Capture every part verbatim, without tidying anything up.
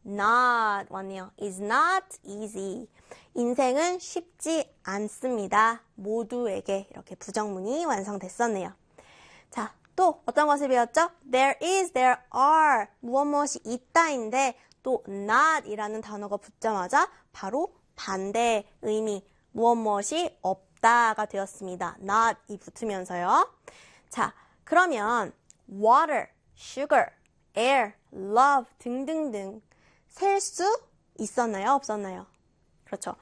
not 왔네요. is not easy. 인생은 쉽지 않습니다. 모두에게 이렇게 부정문이 완성됐었네요. 자, 또 어떤 것을 배웠죠? There is, there are. 무엇 무엇이 있다인데 또 not 이라는 단어가 붙자마자 바로 반대 의미 무엇 무엇이 없다가 되었습니다. not 이 붙으면서요. 자, 그러면 water, sugar, air, love 등등등 셀 수 있었나요? 없었나요? 그렇죠.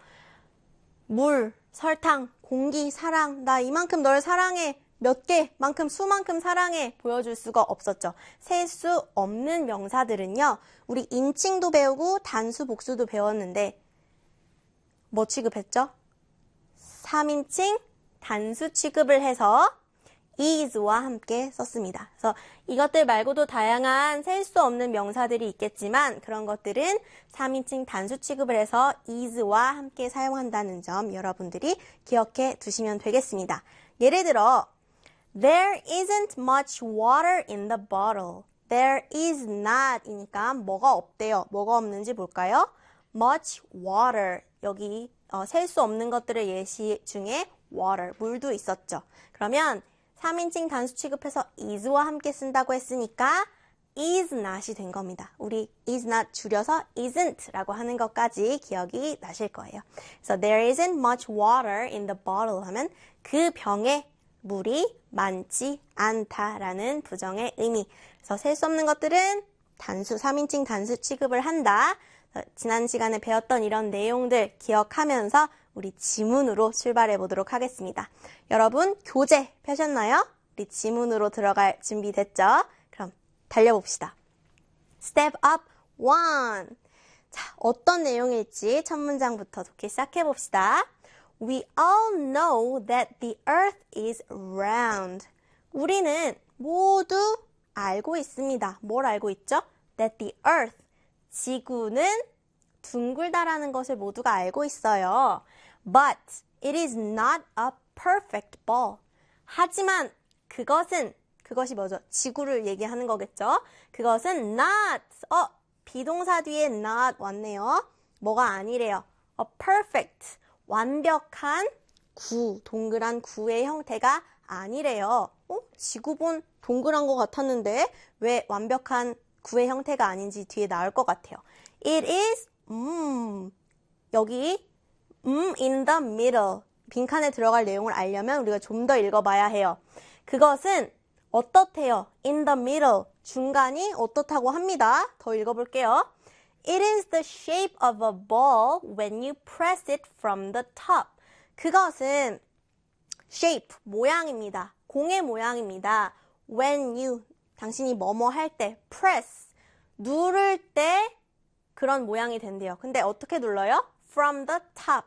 물, 설탕, 공기, 사랑, 나 이만큼 널 사랑해. 몇 개만큼 수만큼 사랑해 보여줄 수가 없었죠. 셀 수 없는 명사들은요. 우리 인칭도 배우고 단수, 복수도 배웠는데 뭐 취급했죠? 삼 인칭 단수 취급을 해서 is와 함께 썼습니다. 그래서 이것들 말고도 다양한 셀 수 없는 명사들이 있겠지만 그런 것들은 삼 인칭 단수 취급을 해서 is와 함께 사용한다는 점 여러분들이 기억해 두시면 되겠습니다. 예를 들어 There isn't much water in the bottle. There is not 이니까 뭐가 없대요. 뭐가 없는지 볼까요? Much water. 여기 어, 셀 수 없는 것들의 예시 중에 water, 물도 있었죠. 그러면 삼 인칭 단수 취급해서 is와 함께 쓴다고 했으니까 is not이 된 겁니다. 우리 is not 줄여서 isn't 라고 하는 것까지 기억이 나실 거예요. 그래서 there isn't much water in the bottle 하면 그 병에 물이 많지 않다라는 부정의 의미. 그래서 셀 수 없는 것들은 단수, 삼 인칭 단수 취급을 한다. 지난 시간에 배웠던 이런 내용들 기억하면서 우리 지문으로 출발해 보도록 하겠습니다. 여러분 교재 펴셨나요? 우리 지문으로 들어갈 준비 됐죠? 그럼 달려봅시다. Step up one. 자, 어떤 내용일지 첫 문장부터 좋게 시작해 봅시다. We all know that the earth is round. 우리는 모두 알고 있습니다. 뭘 알고 있죠? That the earth, 지구는 둥글다라는 것을 모두가 알고 있어요. But it is not a perfect ball. 하지만 그것은, 그것이 뭐죠? 지구를 얘기하는 거겠죠? 그것은 not, 어, 비동사 뒤에 not 왔네요. 뭐가 아니래요. A perfect, 완벽한 구, 동그란 구의 형태가 아니래요. 어? 지구본 동그란 것 같았는데 왜 완벽한 구의 형태가 아닌지 뒤에 나올 것 같아요. It is, 음, 여기 음, in the middle. 빈칸에 들어갈 내용을 알려면 우리가 좀 더 읽어봐야 해요. 그것은 어떻대요? In the middle. 중간이 어떻다고 합니다. 더 읽어볼게요. It is the shape of a ball when you press it from the top. 그것은 shape, 모양입니다. 공의 모양입니다. When you, 당신이 뭐뭐 할 때, press, 누를 때 그런 모양이 된대요. 근데 어떻게 눌러요? From the top.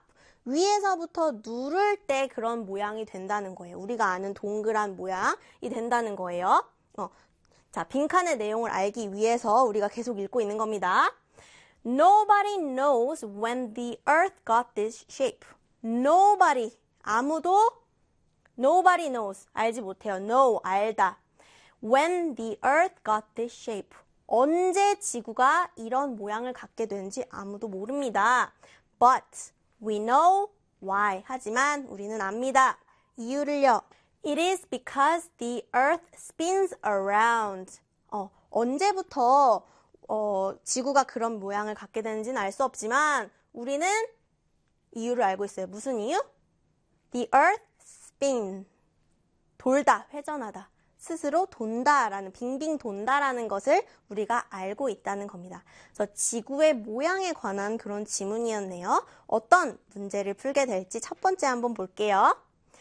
위에서부터 누를 때 그런 모양이 된다는 거예요. 우리가 아는 동그란 모양이 된다는 거예요. 어, 자, 빈칸의 내용을 알기 위해서 우리가 계속 읽고 있는 겁니다. Nobody knows when the earth got this shape. Nobody, 아무도 nobody knows, 알지 못해요. know, 알다. When the earth got this shape. 언제 지구가 이런 모양을 갖게 되는지 아무도 모릅니다. But we know why. 하지만 우리는 압니다. 이유를요. It is because the earth spins around. 어, 언제부터 어, 지구가 그런 모양을 갖게 되는지는 알 수 없지만 우리는 이유를 알고 있어요. 무슨 이유? The earth spin. 돌다, 회전하다. 스스로 돈다라는, 빙빙 돈다라는 것을 우리가 알고 있다는 겁니다. 그래서 지구의 모양에 관한 그런 지문이었네요. 어떤 문제를 풀게 될지 첫 번째 한번 볼게요.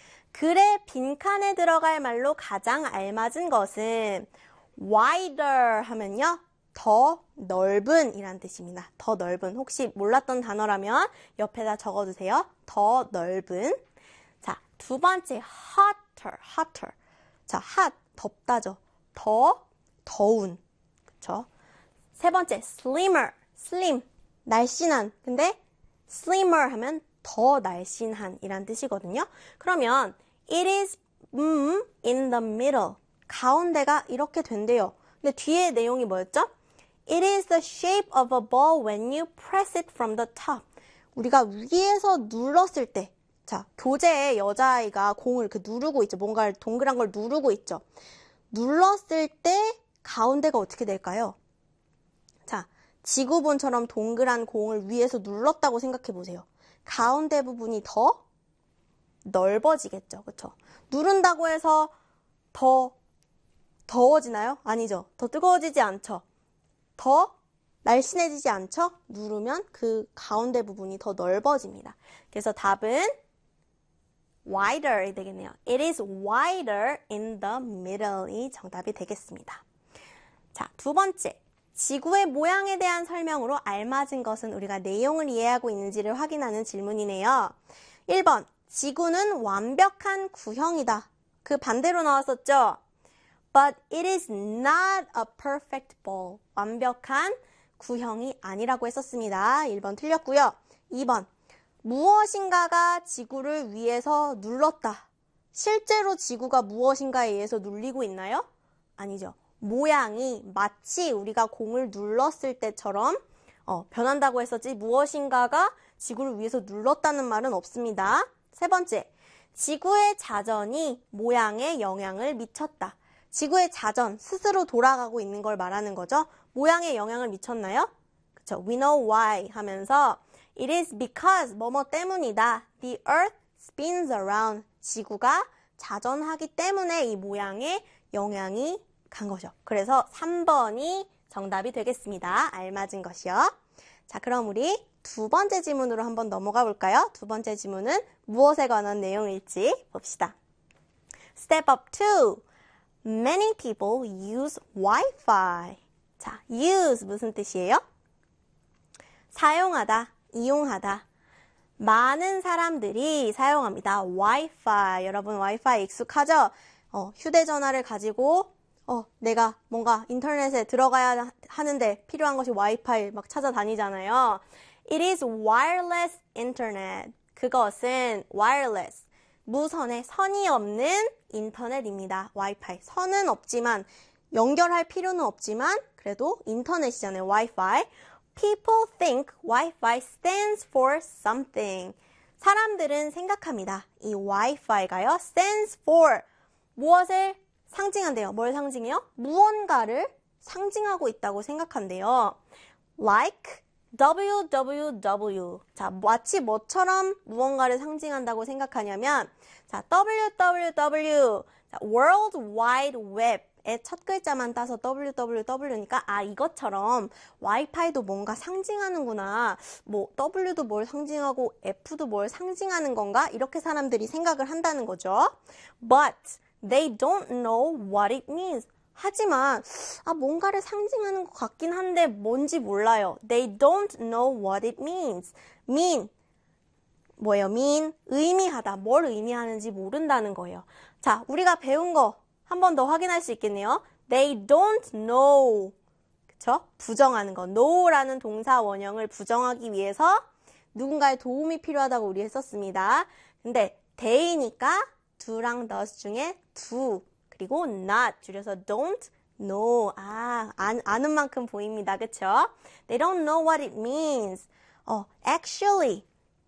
글의 빈칸에 들어갈 말로 가장 알맞은 것은 wider 하면요. 더 넓은 이란 뜻입니다. 더 넓은. 혹시 몰랐던 단어라면 옆에다 적어주세요. 더 넓은. 자, 두 번째 hotter, hotter. 자, hot, 덥다죠. 더 더운. 그쵸? 세 번째 slimmer, slim, 날씬한. 근데 slimmer 하면 더 날씬한 이란 뜻이거든요. 그러면 it is mm, in the middle. 가운데가 이렇게 된대요. 근데 뒤에 내용이 뭐였죠? It is the shape of a ball when you press it from the top. 우리가 위에서 눌렀을 때, 자, 교재에 여자아이가 공을 이렇게 누르고 있죠. 뭔가 동그란 걸 누르고 있죠. 눌렀을 때 가운데가 어떻게 될까요? 자, 지구본처럼 동그란 공을 위에서 눌렀다고 생각해 보세요. 가운데 부분이 더 넓어지겠죠. 그렇죠? 누른다고 해서 더 더워지나요? 아니죠. 더 뜨거워지지 않죠. 더 날씬해지지 않죠? 누르면 그 가운데 부분이 더 넓어집니다. 그래서 답은 wider 되겠네요. It is wider in the middle이 정답이 되겠습니다. 자, 두 번째. 지구의 모양에 대한 설명으로 알맞은 것은 우리가 내용을 이해하고 있는지를 확인하는 질문이네요. 일 번. 지구는 완벽한 구형이다. 그 반대로 나왔었죠? But it is not a perfect ball. 완벽한 구형이 아니라고 했었습니다. 일 번 틀렸고요. 이 번. 무엇인가가 지구를 위에서 눌렀다. 실제로 지구가 무엇인가에 의해서 눌리고 있나요? 아니죠. 모양이 마치 우리가 공을 눌렀을 때처럼 어, 변한다고 했었지 무엇인가가 지구를 위에서 눌렀다는 말은 없습니다. 세 번째, 지구의 자전이 모양에 영향을 미쳤다. 지구의 자전, 스스로 돌아가고 있는 걸 말하는 거죠. 모양에 영향을 미쳤나요? 그쵸? We know why 하면서 It is because 뭐뭐 때문이다. The earth spins around. 지구가 자전하기 때문에 이 모양에 영향이 간 거죠. 그래서 삼 번이 정답이 되겠습니다. 알맞은 것이요. 자, 그럼 우리 두 번째 지문으로 한번 넘어가 볼까요? 두 번째 지문은 무엇에 관한 내용일지 봅시다. Step up two. Many people use Wi-Fi. 자, use 무슨 뜻이에요? 사용하다, 이용하다. 많은 사람들이 사용합니다. Wi-Fi. 여러분 Wi-Fi 익숙하죠? 어, 휴대전화를 가지고 어, 내가 뭔가 인터넷에 들어가야 하는데 필요한 것이 와이파이 막 찾아다니잖아요. It is wireless internet. 그것은 wireless. 무선의 선이 없는 인터넷입니다. 와이파이. 선은 없지만 연결할 필요는 없지만 그래도 인터넷이잖아요. 와이파이. People think Wi-Fi stands for something. 사람들은 생각합니다. 이 와이파이가요. stands for 무엇을 상징한대요. 뭘 상징해요? 무언가를 상징하고 있다고 생각한대요. Like 더블유 더블유 더블유. 자, 마치 뭐처럼 무언가를 상징한다고 생각하냐면 자, 더블유 더블유 더블유. 자, World Wide Web의 첫 글자만 따서 더블유 더블유 더블유니까 아, 이것처럼 와이파이도 뭔가 상징하는구나. 뭐 W도 뭘 상징하고 F도 뭘 상징하는 건가? 이렇게 사람들이 생각을 한다는 거죠. But they don't know what it means. 하지만 아 뭔가를 상징하는 것 같긴 한데 뭔지 몰라요. They don't know what it means. mean 뭐예요? mean 의미하다. 뭘 의미하는지 모른다는 거예요. 자, 우리가 배운 거 한 번 더 확인할 수 있겠네요. They don't know. 그쵸? 부정하는 거. know라는 동사 원형을 부정하기 위해서 누군가의 도움이 필요하다고 우리 했었습니다. 근데 they니까 do랑 does 중에 do 그리고 not 줄여서 don't know. 아, 안, 아는 만큼 보입니다. 그쵸? They don't know what it means. 어, actually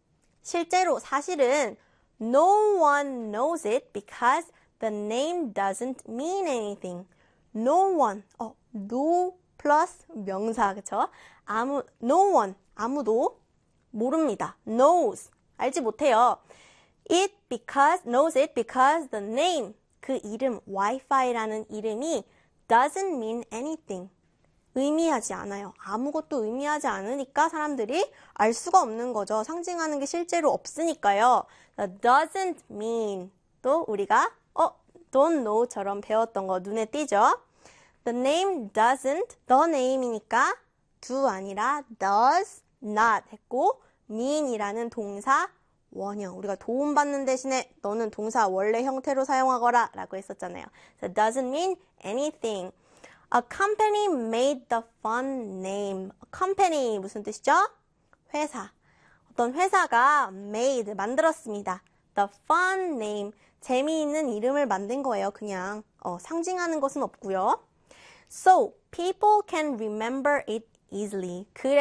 실제로 사실은 no one knows it because the name doesn't mean anything. No one. 어, no plus 명사. 그쵸? 아무 no one. 아무도 모릅니다. knows. 알지 못해요. It because knows it because the name 그 이름 와이파이라는 이름이 doesn't mean anything 의미하지 않아요. 아무것도 의미하지 않으니까 사람들이 알 수가 없는 거죠. 상징하는 게 실제로 없으니까요. doesn't mean 또 우리가 어 don't know처럼 배웠던 거 눈에 띄죠. The name doesn't the name이니까 do 아니라 does not 했고 mean이라는 동사 원형. 우리가 도움받는 대신에 너는 동사 원래 형태로 사용하거라 라고 했었잖아요. So doesn't mean anything. A company made the fun name. A company 무슨 뜻이죠? 회사. 어떤 회사가 made 만들었습니다. The fun name. 재미있는 이름을 만든 거예요. 그냥 어, 상징하는 것은 없고요. So People can remember it easily. 그래